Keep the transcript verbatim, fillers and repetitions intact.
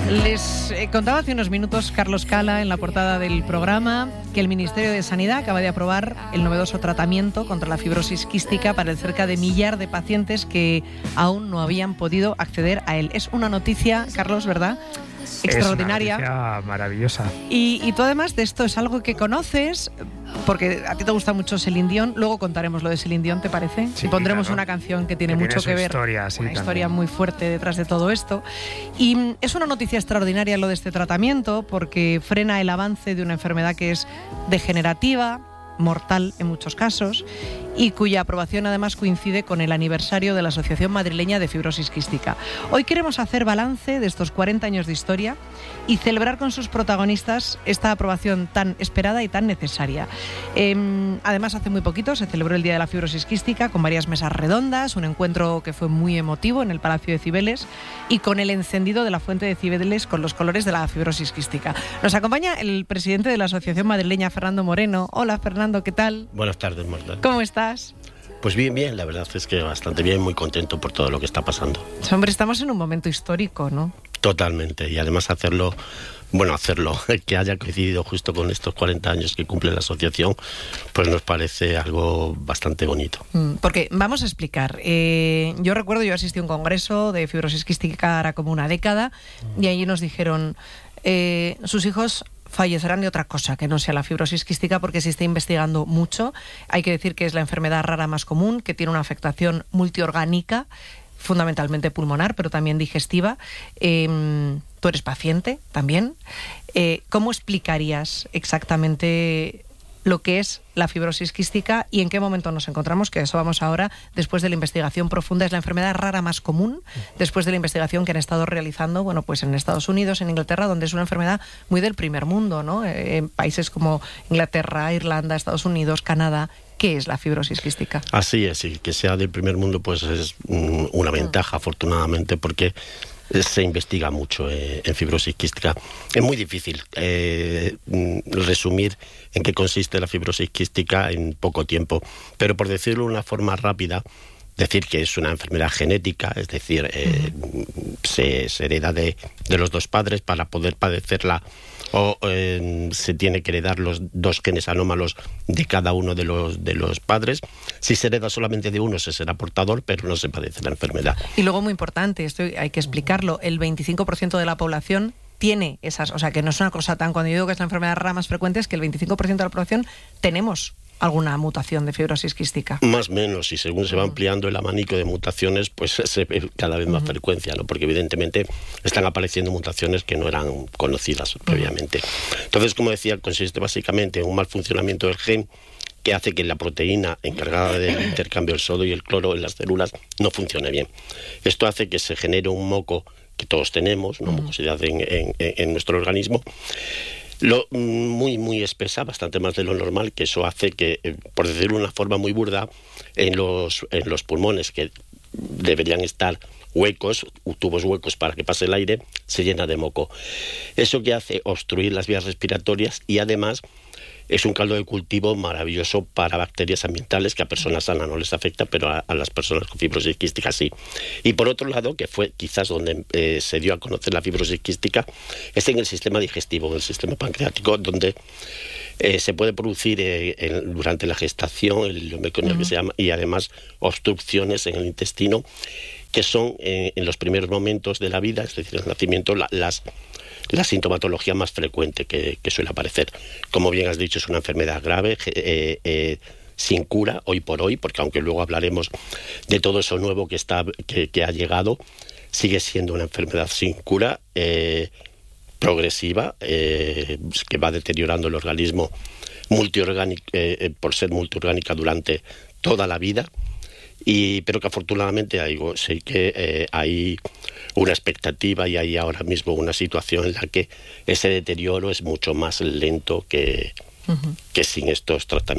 Les eh, contaba hace unos minutos Carlos Cala en la portada del programa que el Ministerio de Sanidad acaba de aprobar el novedoso tratamiento contra la fibrosis quística para el cerca de millar de pacientes que aún no habían podido acceder a él. Es una noticia, Carlos, ¿verdad? Extraordinaria. Es una noticia maravillosa. Y, y tú además de esto es algo que conoces, porque a ti te gusta mucho Celine Dion. Luego contaremos lo de Celine Dion, ¿te parece? Sí, y pondremos claro. una canción que tiene que mucho tiene que ver, historia, sí, una también. historia muy fuerte detrás de todo esto. Y mm, es una noticia extraordinaria lo de este tratamiento, porque frena el avance de una enfermedad que es degenerativa, mortal en muchos casos, y cuya aprobación además coincide con el aniversario de la Asociación Madrileña de Fibrosis Quística. Hoy queremos hacer balance de estos cuarenta años de historia y celebrar con sus protagonistas esta aprobación tan esperada y tan necesaria. Eh, además, hace muy poquito se celebró el Día de la Fibrosis Quística con varias mesas redondas, un encuentro que fue muy emotivo en el Palacio de Cibeles y con el encendido de la fuente de Cibeles con los colores de la fibrosis quística. Nos acompaña el presidente de la Asociación Madrileña, Fernando Moreno. Hola, Fernando, ¿qué tal? Buenas tardes, Marta. ¿Cómo estás? Pues bien, bien, la verdad es que bastante bien, muy contento por todo lo que está pasando. Hombre, estamos en un momento histórico, ¿no? Totalmente, y además hacerlo, bueno, hacerlo, que haya coincidido justo con estos cuarenta años que cumple la asociación, pues nos parece algo bastante bonito. Porque vamos a explicar, eh, yo recuerdo, yo asistí a un congreso de fibrosis quística ahora como una década, y allí nos dijeron, eh, sus hijos fallecerán de otra cosa que no sea la fibrosis quística porque se está investigando mucho. Hay que decir que es la enfermedad rara más común, que tiene una afectación multiorgánica, fundamentalmente pulmonar, pero también digestiva. Eh, tú eres paciente también. Eh, ¿Cómo explicarías exactamente lo que es la fibrosis quística y en qué momento nos encontramos? Que eso vamos ahora, después de la investigación profunda. Es la enfermedad rara más común, después de la investigación que han estado realizando, bueno, pues en Estados Unidos, en Inglaterra, donde es una enfermedad muy del primer mundo, ¿no? En países como Inglaterra, Irlanda, Estados Unidos, Canadá. ¿Qué es la fibrosis quística? Así es, y que sea del primer mundo pues es una ventaja, afortunadamente, porque se investiga mucho eh, en fibrosis quística. Es muy difícil eh, resumir en qué consiste la fibrosis quística en poco tiempo, pero por decirlo de una forma rápida, decir que es una enfermedad genética, es decir, eh, uh-huh. se, se hereda de, de los dos padres para poder padecerla, o eh, se tiene que heredar los dos genes anómalos de cada uno de los, de los padres. Si se hereda solamente de uno, se será portador, pero no se padece la enfermedad. Y luego, muy importante, esto hay que explicarlo, el veinticinco por ciento de la población tiene esas, o sea, que no es una cosa tan, cuando yo digo que es la enfermedad rara más frecuente, es que el veinticinco por ciento de la población tenemos alguna mutación de fibrosis quística. Más o menos, y según se va ampliando el abanico de mutaciones, pues se ve cada vez más uh-huh. frecuencia, ¿no? Porque evidentemente están apareciendo mutaciones que no eran conocidas uh-huh. previamente. Entonces, como decía, consiste básicamente en un mal funcionamiento del gen que hace que la proteína encargada del intercambio del sodio y el cloro en las células no funcione bien. Esto hace que se genere un moco que todos tenemos, una uh-huh. mucosidad en, en, en nuestro organismo, Lo, muy, muy espesa, bastante más de lo normal, que eso hace que, por decirlo de una forma muy burda, en los, en los pulmones, que deberían estar huecos, tubos huecos para que pase el aire, se llena de moco. Eso que hace obstruir las vías respiratorias y además es un caldo de cultivo maravilloso para bacterias ambientales que a personas sanas no les afecta, pero a, a las personas con fibrosis quística sí. Y por otro lado, que fue quizás donde eh, se dio a conocer la fibrosis quística, es en el sistema digestivo, en el sistema pancreático, donde eh, se puede producir eh, en, durante la gestación, el meconio uh-huh. que se llama, y además obstrucciones en el intestino, que son eh, en los primeros momentos de la vida, es decir, el nacimiento, la, las... la sintomatología más frecuente que, que suele aparecer. Como bien has dicho, es una enfermedad grave, eh, eh, sin cura hoy por hoy, porque aunque luego hablaremos de todo eso nuevo que, está, que, que ha llegado, sigue siendo una enfermedad sin cura, eh, progresiva, eh, que va deteriorando el organismo multiorgánico, eh, por ser multiorgánica durante toda la vida. Y, pero que afortunadamente hay, sé que eh, hay una expectativa y hay ahora mismo una situación en la que ese deterioro es mucho más lento que, uh-huh. que sin estos tratamientos.